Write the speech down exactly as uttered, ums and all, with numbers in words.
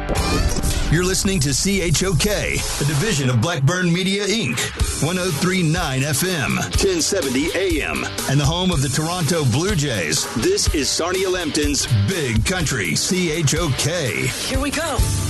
You're listening to C H O K, a division of Blackburn Media, Incorporated, one oh three point nine F M, ten seventy A M, and the home of the Toronto Blue Jays. This is Sarnia Lambton's Big Country C H O K. Here we come.